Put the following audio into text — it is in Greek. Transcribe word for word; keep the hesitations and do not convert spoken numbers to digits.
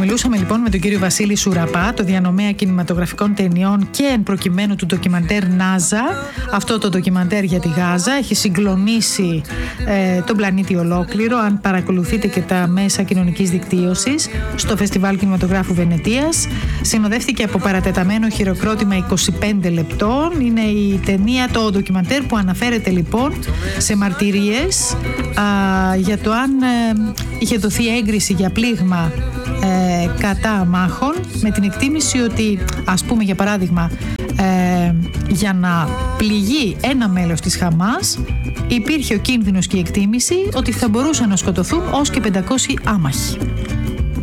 Μιλούσαμε λοιπόν με τον κύριο Βασίλη Σουραπά, το διανομέα κινηματογραφικών ταινιών και εν προκειμένου του ντοκιμαντέρ Νάζα. Αυτό το ντοκιμαντέρ για τη Γάζα έχει συγκλονίσει ε, τον πλανήτη ολόκληρο. Αν παρακολουθείτε και τα μέσα κοινωνικής δικτύωσης, στο Φεστιβάλ Κινηματογράφου Βενετίας συνοδεύτηκε από παρατεταμένο χειροκρότημα είκοσι πέντε λεπτών. Είναι η ταινία, το ντοκιμαντέρ που αναφέρεται λοιπόν σε μαρτυρίες α, για το αν ε, είχε δοθεί έγκριση για πλήγμα ε, κατά μάχων, με την εκτίμηση ότι, ας πούμε για παράδειγμα, ε, για να πληγεί ένα μέλος της Χαμάς υπήρχε ο κίνδυνος και η εκτίμηση ότι θα μπορούσαν να σκοτωθούν ως και πεντακόσιοι άμαχοι.